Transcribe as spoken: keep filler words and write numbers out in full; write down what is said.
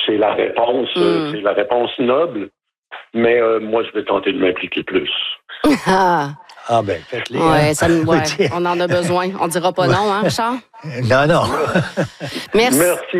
c'est la réponse, Mm. euh, c'est la réponse noble. Mais euh, moi, je vais tenter de m'impliquer plus. Ah, Ah ben, faites-les. ouais, hein. ça nous, ouais, on en a besoin. On dira pas non, hein, Richard? Non, non. Merci. Merci.